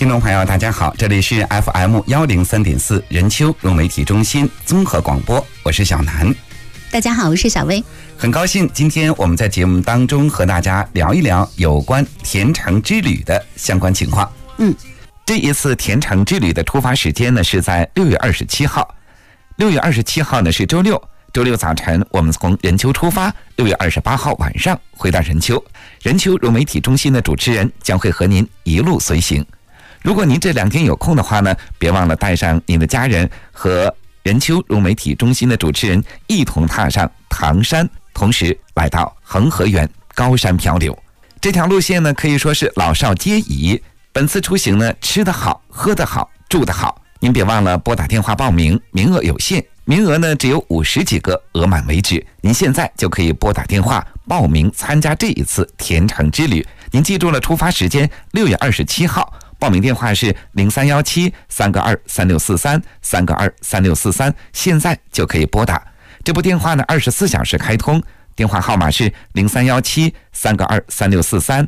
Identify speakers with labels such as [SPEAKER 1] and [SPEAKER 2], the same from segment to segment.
[SPEAKER 1] 众朋友大家好，这里是 FM103.4 人丘融媒体中心综合广播，我是小南。
[SPEAKER 2] 大家好，我是小薇。
[SPEAKER 1] 很高兴今天我们在节目当中和大家聊一聊有关田城之旅的相关情况。这一次田城之旅的出发时间呢是在6月27号。6月27号呢是周六，周六早晨我们从任丘出发，6月28号晚上回到任丘。任丘融媒体中心的主持人将会和您一路随行。如果您这2天有空的话呢，别忘了带上您的家人和任丘融媒体中心的主持人一同踏上唐山，同时来到恒河源高山漂流。这条路线呢可以说是老少皆宜。本次出行呢，吃得好，喝得好，住得好。您别忘了拨打电话报名，名额有限，名额呢只有50几个，额满为止。您现在就可以拨打电话报名参加这一次田城之旅。您记住了出发时间6月27号，报名电话是0317-322-3643 322-3643，现在就可以拨打。这部电话呢24小时开通，电话号码是0317-322-3643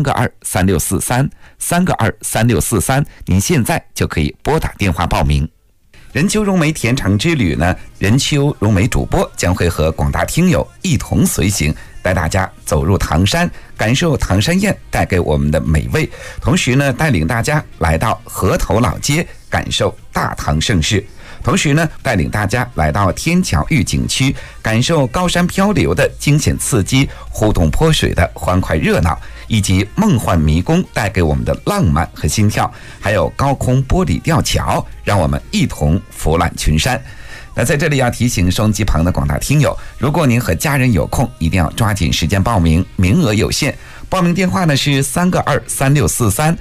[SPEAKER 1] 322-3643 322-3643，您现在就可以拨打电话报名。任丘融媒田城之旅呢，任丘融媒主播将会和广大听友一同随行，带大家走入唐山，感受唐山宴带给我们的美味，同时呢，带领大家来到河头老街，感受大唐盛世。同时呢，带领大家来到天桥峪景区，感受高山漂流的惊险刺激，互动泼水的欢快热闹，以及梦幻迷宫带给我们的浪漫和心跳，还有高空玻璃吊桥，让我们一同俯览群山。那在这里要提醒收音机旁的广大听友，如果您和家人有空，一定要抓紧时间报名，名额有限。报名电话呢是322-3643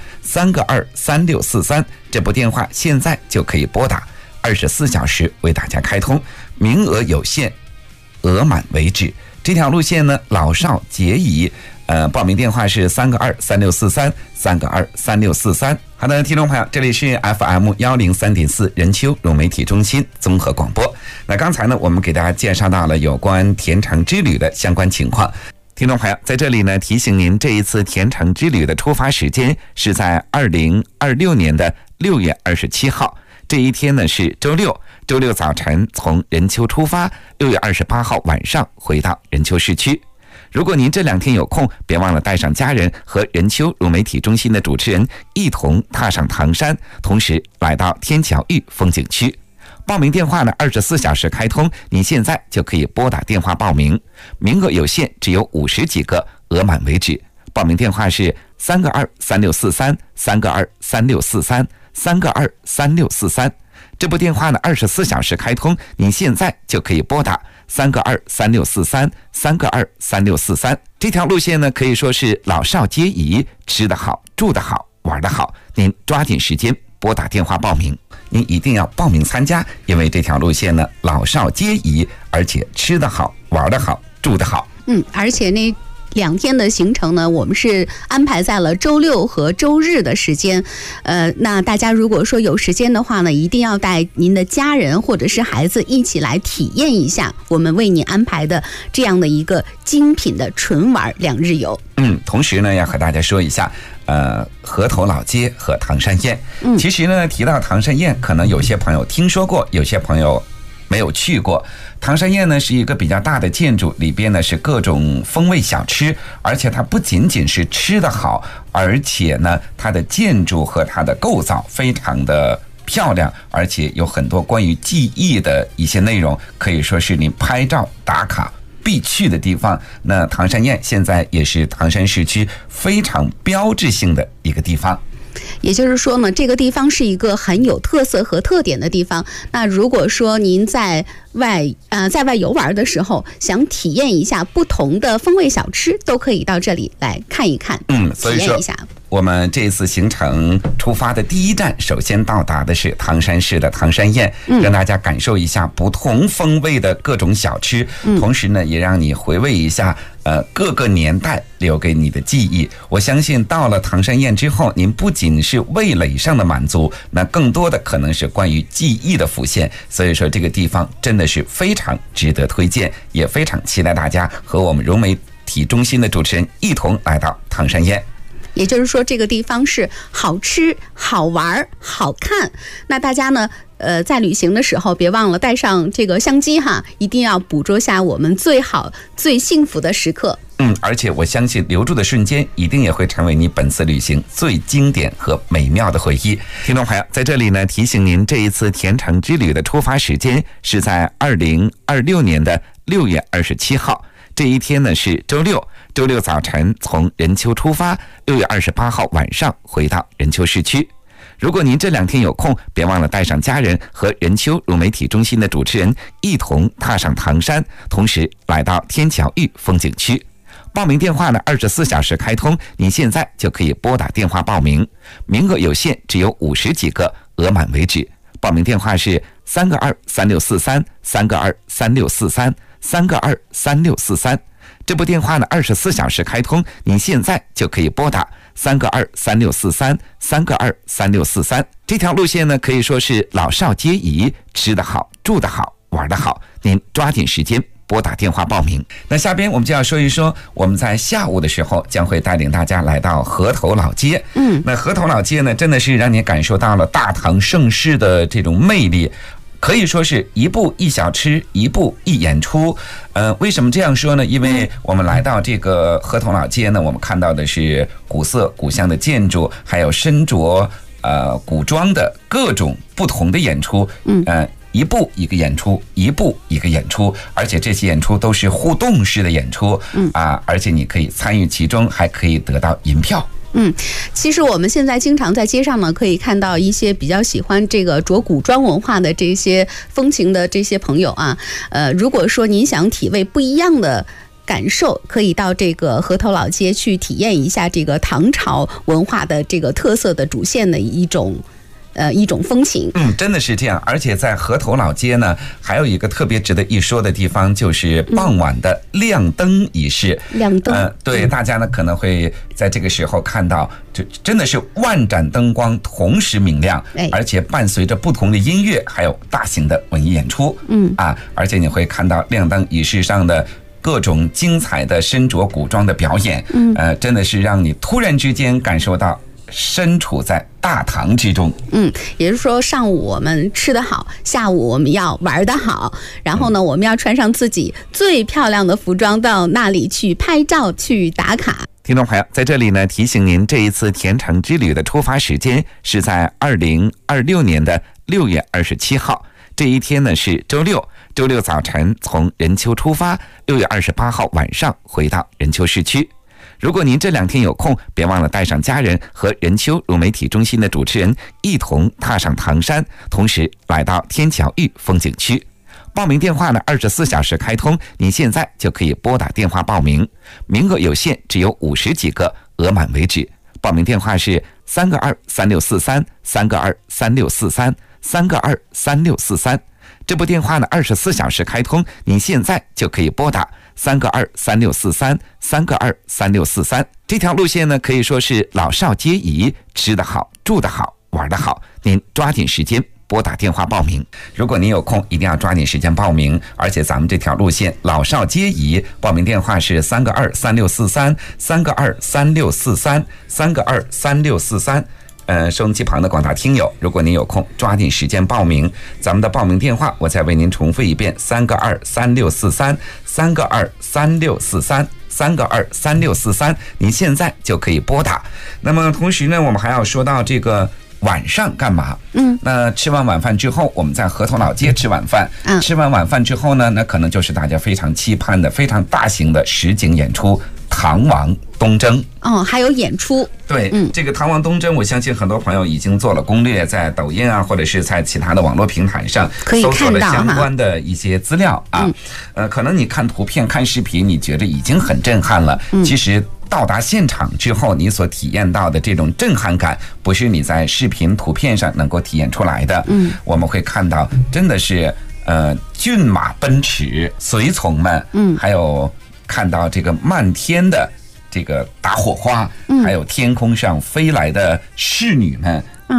[SPEAKER 1] 322-3643，这部电话现在就可以拨打，24小时为大家开通，名额有限，额满为止。这条路线呢，老少皆宜。报名电话是322-3643 322-3643。好的，听众朋友，这里是 FM103.4 人丘融媒体中心综合广播。那刚才呢，我们给大家介绍到了有关田城之旅的相关情况。听众朋友，在这里呢，提醒您，这一次田城之旅的出发时间是在2026年的6月27号。这一天呢是周六，周六早晨从任丘出发，6月28号晚上回到任丘市区。如果您这2天有空，别忘了带上家人和任丘融媒体中心的主持人一同踏上唐山，同时来到天桥峪风景区。报名电话呢24小时开通，您现在就可以拨打电话报名，名额有限，只有50几个，额满为止。报名电话是322-3643 322-3643 322-3643，这部电话呢24小时开通，您现在就可以拨打322-3643 322-3643。这条路线呢可以说是老少皆宜，吃得好，住得好，玩得好。您抓紧时间拨打电话报名，您一定要报名参加，因为这条路线呢老少皆宜，而且吃得好，玩得好，住得好。
[SPEAKER 2] 而且那2天的行程呢，我们是安排在了周六和周日的时间。那大家如果说有时间的话呢，一定要带您的家人或者是孩子一起来体验一下我们为您安排的这样的一个精品的纯玩2日游。
[SPEAKER 1] 同时呢，要和大家说一下，河头老街和唐山宴。其实呢，提到唐山宴，可能有些朋友听说过，有些朋友没有去过。唐山宴呢是一个比较大的建筑，里边呢是各种风味小吃，而且它不仅仅是吃得好，而且呢它的建筑和它的构造非常的漂亮，而且有很多关于记忆的一些内容，可以说是你拍照打卡必去的地方。那唐山宴现在也是唐山市区非常标志性的一个地方。
[SPEAKER 2] 也就是说呢，这个地方是一个很有特色和特点的地方。那如果说您在外游玩的时候，想体验一下不同的风味小吃，都可以到这里来看一看，
[SPEAKER 1] 所以说
[SPEAKER 2] 体验一下。
[SPEAKER 1] 我们这次行程出发的第一站，首先到达的是唐山市的唐山宴，让大家感受一下不同风味的各种小吃，同时呢，也让你回味一下各个年代留给你的记忆。我相信到了唐山宴之后，您不仅是味蕾上的满足，那更多的可能是关于记忆的浮现。所以说这个地方真的是非常值得推荐，也非常期待大家和我们融媒体中心的主持人一同来到唐山宴。
[SPEAKER 2] 也就是说这个地方是好吃、好玩、好看。那大家呢在旅行的时候别忘了带上这个相机哈，一定要捕捉下我们最好最幸福的时刻。
[SPEAKER 1] 而且我相信留住的瞬间一定也会成为你本次旅行最经典和美妙的回忆。听众朋友，在这里呢提醒您，这一次甜橙之旅的出发时间是在2026年的6月27号，这一天呢是周六，周六早晨从任丘出发，6月28号晚上回到任丘市区。如果您这2天有空，别忘了带上家人和任丘融媒体中心的主持人一同踏上唐山，同时来到天桥峪风景区。报名电话呢24小时开通，您现在就可以拨打电话报名，名额有限，只有50几个，额满为止。报名电话是3223643 3223643 3223643。这部电话呢24小时开通，您现在就可以拨打3223643 3223643。这条路线呢可以说是老少皆宜，吃得好，住得好，玩得好，您抓紧时间拨打电话报名。那下边我们就要说一说，我们在下午的时候将会带领大家来到河头老街。那河头老街呢，真的是让你感受到了大唐盛世的这种魅力，可以说是一步一小吃，一步一演出。为什么这样说呢？因为我们来到这个河头老街呢，我们看到的是古色古香的建筑，还有身着古装的各种不同的演出。一步一个演出，一步一个演出，而且这些演出都是互动式的演出。而且你可以参与其中，还可以得到银票。
[SPEAKER 2] 其实我们现在经常在街上呢，可以看到一些比较喜欢这个着古装文化的这些风情的这些朋友啊。如果说您想体味不一样的感受，可以到这个河头老街去体验一下这个唐朝文化的这个特色的主线的一种风情。
[SPEAKER 1] 真的是这样。而且在河头老街呢，还有一个特别值得一说的地方，就是傍晚的亮灯仪式。
[SPEAKER 2] 亮灯，
[SPEAKER 1] 对，大家呢可能会在这个时候看到，就真的是万盏灯光同时明亮，而且伴随着不同的音乐，还有大型的文艺演出。而且你会看到亮灯仪式上的各种精彩的身着古装的表演。真的是让你突然之间感受到身处在大唐之中。
[SPEAKER 2] 也就是说上午我们吃得好，下午我们要玩得好，然后呢我们要穿上自己最漂亮的服装到那里去拍照去打卡。
[SPEAKER 1] 听众朋友，在这里呢提醒您，这一次甜橙之旅的出发时间是在2026年的6月27号，这一天呢是周六，周六早晨从任丘出发，6月28号晚上回到任丘市区。如果您这2天有空，别忘了带上家人和任丘融媒体中心的主持人一同踏上唐山，同时来到天桥峪风景区。报名电话呢24小时开通，您现在就可以拨打电话报名，名额有限，只有50几个，额满为止。报名电话是3223643 3223643 3223643。这部电话呢24小时开通，您现在就可以拨打3223643 3223643。这条路线呢可以说是老少皆宜，吃得好，住得好，玩得好，您抓紧时间拨打电话报名。如果您有空，一定要抓紧时间报名。而且咱们这条路线老少皆宜，报名电话是3223643 3223643 3223643。收音机旁的广大听友，如果您有空，抓紧时间报名。咱们的报名电话我再为您重复一遍：3223643 3223643 3223643。您现在就可以拨打。那么同时呢，我们还要说到这个晚上干嘛？那吃完晚饭之后，我们在河头老街吃晚饭。吃完晚饭之后呢，那可能就是大家非常期盼的非常大型的实景演出——唐王东征。
[SPEAKER 2] 还有演出。
[SPEAKER 1] 对，这个唐王东征，我相信很多朋友已经做了攻略，在抖音啊，或者是在其他的网络平台上搜索了相关的一些资料啊。可能你看图片、看视频，你觉得已经很震撼了。其实到达现场之后，你所体验到的这种震撼感，不是你在视频、图片上能够体验出来的。我们会看到，真的是骏马奔驰，随从们，还有看到这个漫天的这个打火花，还有天空上飞来的侍女们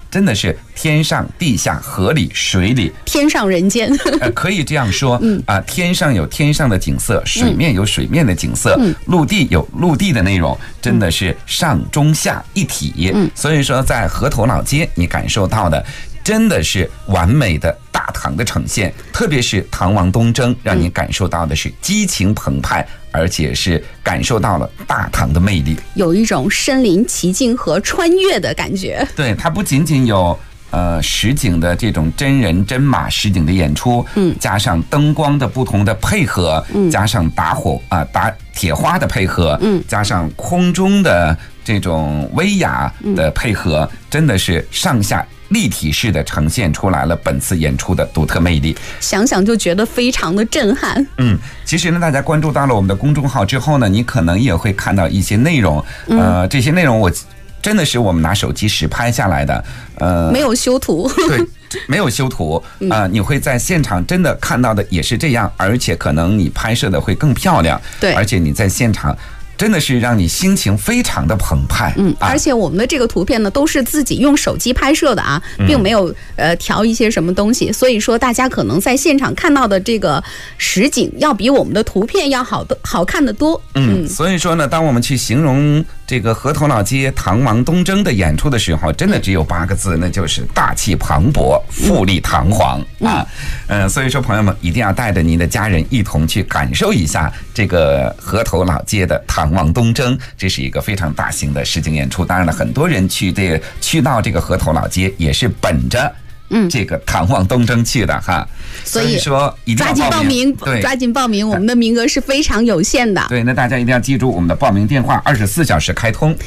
[SPEAKER 1] 真的是天上地下河里水里，
[SPEAKER 2] 天上人间。
[SPEAKER 1] 可以这样说，天上有天上的景色，水面有水面的景色，陆地有陆地的内容，真的是上中下一体。所以说在河头老街你感受到的真的是完美的大唐的呈现，特别是唐王东征，让你感受到的是激情澎湃，而且是感受到了大唐的魅力，
[SPEAKER 2] 有一种身临其境和穿越的感觉。
[SPEAKER 1] 对，它不仅仅有实景的这种真人真马实景的演出，加上灯光的不同的配合，加上打铁花的配合，加上空中的这种威亚的配合，真的是上下立体式的呈现出来了本次演出的独特魅力，
[SPEAKER 2] 想想就觉得非常的震撼。
[SPEAKER 1] 其实呢，大家关注到了我们的公众号之后呢，你可能也会看到一些内容，这些内容我真的是我们拿手机实拍下来的，
[SPEAKER 2] 没有修图。
[SPEAKER 1] 对，没有修图你会在现场真的看到的也是这样，而且可能你拍摄的会更漂亮，
[SPEAKER 2] 对，
[SPEAKER 1] 而且你在现场真的是让你心情非常的澎湃。
[SPEAKER 2] 而且我们的这个图片呢，都是自己用手机拍摄的啊，并没有调一些什么东西，所以说大家可能在现场看到的这个实景要比我们的图片要好看得多。
[SPEAKER 1] 所以说呢，当我们去形容这个河头老街唐王东征的演出的时候，真的只有8个字，那就是大气磅礴，富丽堂皇所以说朋友们一定要带着您的家人一同去感受一下这个河头老街的唐王东征，这是一个非常大型的实景演出。当然了，很多人去到这个河头老街也是本着这个唐王东征去的哈，
[SPEAKER 2] 所以
[SPEAKER 1] 说一定要
[SPEAKER 2] 抓紧报名，
[SPEAKER 1] 对，
[SPEAKER 2] 抓紧报名，我们的名额是非常有限的。
[SPEAKER 1] 对，那大家一定要记住我们的报名电话，24小时开通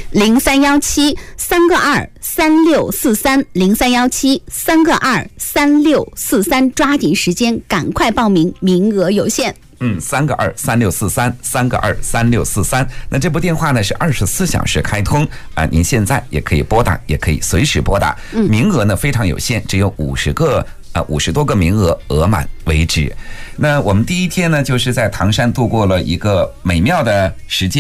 [SPEAKER 2] ，0317-3个2-3643，0317-3个2-3643，抓紧时间，赶快报名，名额有限。
[SPEAKER 1] 3个2-3643，3个2-3643。那这部电话呢是24小时开通您现在也可以拨打，也可以随时拨打。名额呢非常有限，只有50多个名额，额满为止。那我们第一天呢，就是在唐山度过了一个美妙的时间。